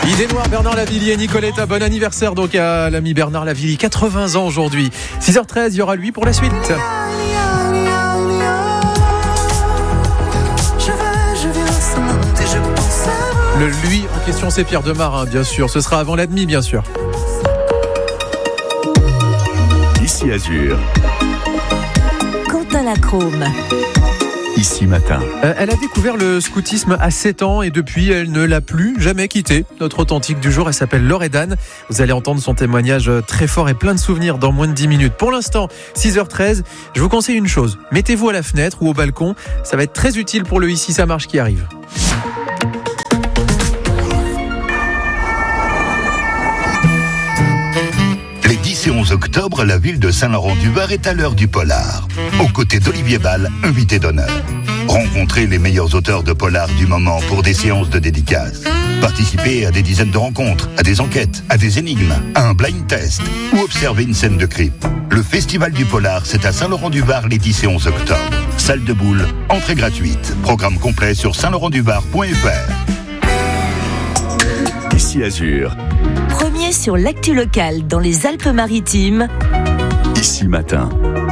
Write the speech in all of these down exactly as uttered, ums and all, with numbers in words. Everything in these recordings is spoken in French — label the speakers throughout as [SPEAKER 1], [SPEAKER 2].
[SPEAKER 1] Idée Noire, Bernard Lavilliers et Nicoletta. Bon anniversaire donc à l'ami Bernard Lavilliers, quatre-vingts ans aujourd'hui. six heures treize, il y aura lui pour la suite. Le lui en question, c'est Pierre Demar, bien sûr. Ce sera avant la demi, bien sûr.
[SPEAKER 2] Ici Azur.
[SPEAKER 3] Quentin Lacrome.
[SPEAKER 2] Ici Matin.
[SPEAKER 1] Euh, elle a découvert le scoutisme à sept ans et depuis, elle ne l'a plus jamais quitté. Notre authentique du jour, elle s'appelle Loredane. Vous allez entendre son témoignage très fort et plein de souvenirs dans moins de dix minutes. Pour l'instant, six heures treize, je vous conseille une chose. Mettez-vous à la fenêtre ou au balcon. Ça va être très utile pour le Ici ça marche qui arrive.
[SPEAKER 2] Les dix et onze octobre, la ville de Saint-Laurent-du-Var est à l'heure du polar. Aux côtés d'Olivier Ball, invité d'honneur. Rencontrez les meilleurs auteurs de polar du moment pour des séances de dédicaces. Participez à des dizaines de rencontres, à des enquêtes, à des énigmes, à un blind test ou observez une scène de crime. Le Festival du Polar, c'est à Saint-Laurent-du-Var les dix et onze octobre. Salle de boule, entrée gratuite. Programme complet sur saint laurent du var point f r. Ici Azur.
[SPEAKER 3] Premier sur l'actu locale dans les Alpes-Maritimes.
[SPEAKER 2] Ici Matin.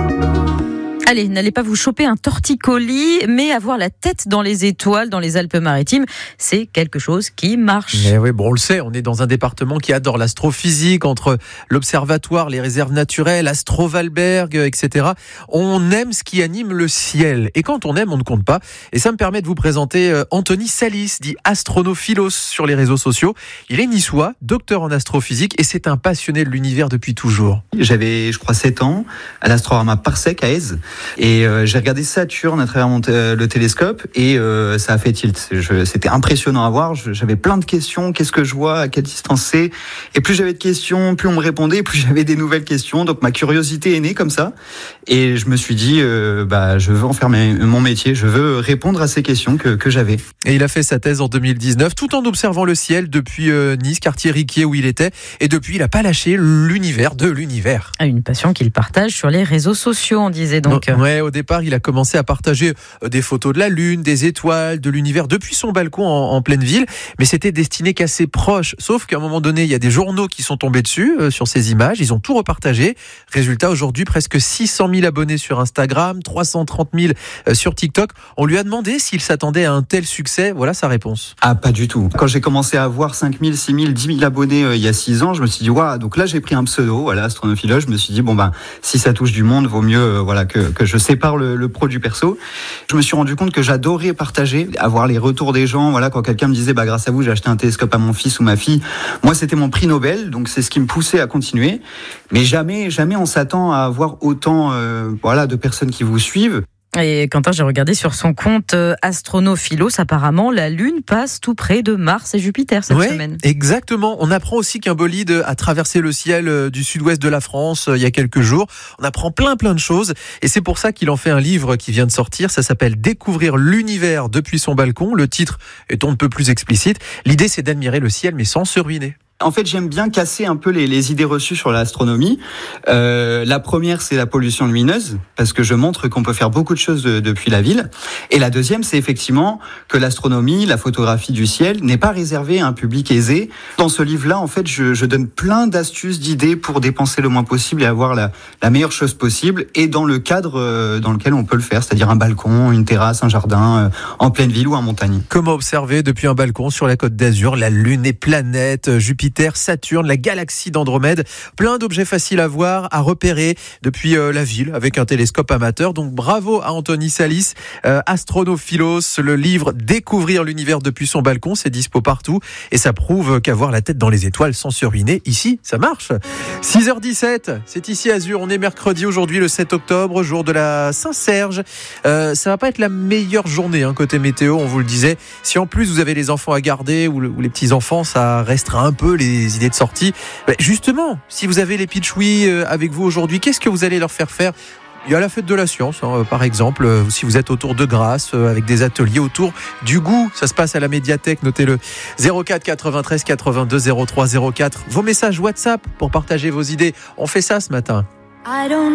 [SPEAKER 4] Allez, n'allez pas vous choper un torticolis, mais avoir la tête dans les étoiles dans les Alpes-Maritimes, c'est quelque chose qui marche.
[SPEAKER 1] Mais oui, bon, on le sait, on est dans un département qui adore l'astrophysique, entre l'observatoire, les réserves naturelles, Astrovalberg, et cetera. On aime ce qui anime le ciel. Et quand on aime, on ne compte pas. Et ça me permet de vous présenter Anthony Salis, dit Astronophilos sur les réseaux sociaux. Il est niçois, docteur en astrophysique, et c'est un passionné de l'univers depuis toujours.
[SPEAKER 5] J'avais, je crois, sept ans, à l'Astrorama Parsec à Aise. Et euh, j'ai regardé Saturne à travers mon t- le télescope et euh, ça a fait tilt. Je, c'était impressionnant à voir. Je, j'avais plein de questions. Qu'est-ce que je vois? À quelle distance c'est? Et plus j'avais de questions, plus on me répondait, plus j'avais des nouvelles questions. Donc ma curiosité est née comme ça. Et je me suis dit, euh, bah, je veux en faire mes, mon métier. Je veux répondre à ces questions que, que j'avais.
[SPEAKER 1] Et il a fait sa thèse en deux mille dix-neuf, tout en observant le ciel depuis euh, Nice, quartier Riquier où il était. Et depuis, il n'a pas lâché l'univers de l'univers.
[SPEAKER 4] Une passion qu'il partage sur les réseaux sociaux, on disait donc.
[SPEAKER 1] Non, ouais, au départ, il a commencé à partager des photos de la Lune, des étoiles, de l'univers depuis son balcon en, en pleine ville. Mais c'était destiné qu'à ses proches. Sauf qu'à un moment donné, il y a des journaux qui sont tombés dessus, euh, sur ces images. Ils ont tout repartagé. Résultat, aujourd'hui, presque six cent mille abonnés sur Instagram, trois cent trente mille euh, sur TikTok. On lui a demandé s'il s'attendait à un tel succès. Voilà sa réponse.
[SPEAKER 5] Ah, pas du tout. Quand j'ai commencé à avoir cinq mille, six mille, dix mille abonnés euh, il y a six ans, je me suis dit, waouh, donc là, j'ai pris un pseudo, voilà, Astronophilos. Je me suis dit, bon, ben, si ça touche du monde, vaut mieux, euh, voilà, que, que je sépare le, le pro du perso. Je me suis rendu compte que j'adorais partager, avoir les retours des gens. Voilà, quand quelqu'un me disait, bah, grâce à vous, j'ai acheté un télescope à mon fils ou ma fille. Moi, c'était mon prix Nobel, donc c'est ce qui me poussait à continuer. Mais jamais, jamais on s'attend à avoir autant, euh, voilà, de personnes qui vous suivent.
[SPEAKER 4] Et Quentin, j'ai regardé sur son compte euh, Astronophilos, apparemment la Lune passe tout près de Mars et Jupiter cette
[SPEAKER 1] ouais,
[SPEAKER 4] semaine.
[SPEAKER 1] Exactement. On apprend aussi qu'un bolide a traversé le ciel euh, du sud-ouest de la France euh, il y a quelques jours. On apprend plein plein de choses et c'est pour ça qu'il en fait un livre qui vient de sortir. Ça s'appelle Découvrir l'univers depuis son balcon. Le titre est on ne peut plus explicite. L'idée, c'est d'admirer le ciel mais sans se ruiner.
[SPEAKER 5] En fait, j'aime bien casser un peu les, les idées reçues sur l'astronomie. Euh, la première, c'est la pollution lumineuse, parce que je montre qu'on peut faire beaucoup de choses de, depuis la ville. Et la deuxième, c'est effectivement que l'astronomie, la photographie du ciel, n'est pas réservée à un public aisé. Dans ce livre-là, en fait, je, je donne plein d'astuces, d'idées pour dépenser le moins possible et avoir la, la meilleure chose possible, et dans le cadre euh, dans lequel on peut le faire, c'est-à-dire un balcon, une terrasse, un jardin, euh, en pleine ville ou en montagne.
[SPEAKER 1] Comment observer depuis un balcon sur la Côte d'Azur la Lune, les planètes, Jupiter, Saturne, la galaxie d'Andromède, plein d'objets faciles à voir, à repérer depuis euh, la ville avec un télescope amateur. Donc bravo à Anthony Salis, euh, Astronophilos, le livre Découvrir l'univers depuis son balcon, c'est dispo partout et ça prouve qu'avoir la tête dans les étoiles sans se ruiner, ici, ça marche. six heures dix-sept, c'est ici Azur, on est mercredi aujourd'hui le sept octobre, jour de la Saint-Serge. Euh, ça va pas être la meilleure journée hein, côté météo, on vous le disait. Si en plus vous avez les enfants à garder ou, le, ou les petits-enfants, ça restera un peu les idées de sortie. Ben justement, si vous avez les pitchouis avec vous aujourd'hui, qu'est-ce que vous allez leur faire faire ? Il y a la fête de la science, hein, par exemple, euh, si vous êtes autour de Grasse, euh, avec des ateliers autour du goût, ça se passe à la médiathèque, notez-le. zéro quatre quatre-vingt-treize quatre-vingt-deux zéro trois zéro quatre. Vos messages WhatsApp pour partager vos idées. On fait ça ce matin.